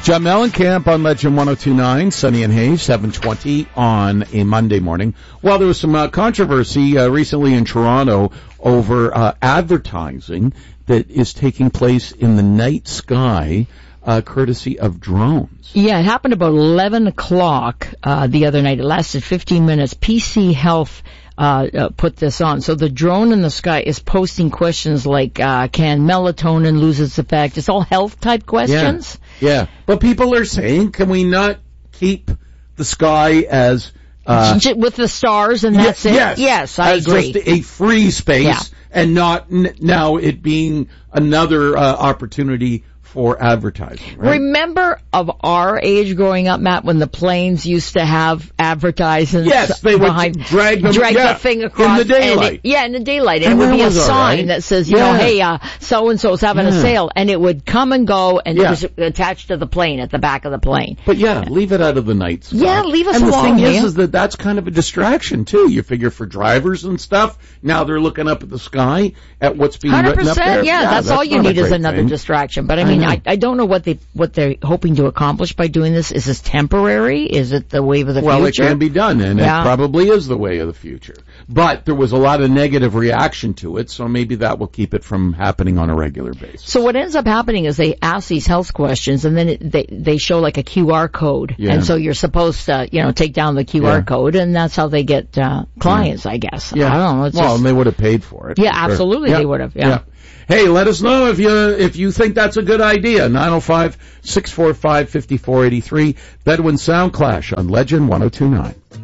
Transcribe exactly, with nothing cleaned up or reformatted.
John Mellencamp on Legend one oh two point nine, Sunny and Hayes, seven twenty on a Monday morning. Well, there was some uh, controversy uh, recently in Toronto over uh, advertising that is taking place in the night sky, uh, courtesy of drones. Yeah, it happened about eleven o'clock uh, the other night. It lasted fifteen minutes. P C Health Uh, uh, put this on. So the drone in the sky is posting questions like, uh, can melatonin lose its effect? It's all health type questions. Yeah, yeah. But people are saying, can we not keep the sky as... Uh, with the stars and that's y- it? Yes. Yes, I as agree. Just a free space yeah. and not n- now it being another uh, opportunity for advertising, right? Remember of our age growing up, Matt, when the planes used to have advertisements? Yes, they behind, would drag them drag yeah, the thing across. in the daylight. It, yeah, in the daylight. And, and it would be a sign right. that says, you yeah. know, hey, uh, so-and-so's having yeah. a sale. And it would come and go, and yeah. it was attached to the plane, at the back of the plane. But yeah, leave it out of the night sky. Yeah, leave us and alone. And the thing yeah. is, is that that's kind of a distraction, too. You figure for drivers and stuff, now they're looking up at the sky at what's being one hundred percent, written up there. Yeah, yeah that's, that's all you not a need is great another thing. distraction. But I mean, I, I, I don't know what they what they're hoping to accomplish by doing this. Is this temporary? Is it the wave of the well, future? Well, it can be done, and yeah. it probably is the way of the future. But there was a lot of negative reaction to it, so maybe that will keep it from happening on a regular basis. So what ends up happening is they ask these health questions, and then it, they they show like a Q R code, yeah. and so you're supposed to you know take down the Q R yeah. code, and that's how they get uh, clients, yeah. I guess. Yeah. I don't know. It's well, just, and they would have paid for it. Yeah, absolutely, sure. they yeah. would have. Yeah. yeah. Hey, let us know if you if you think that's a good idea. nine oh five, six four five, five four eight three. Bedouin Sound Clash on Legend one oh two point nine.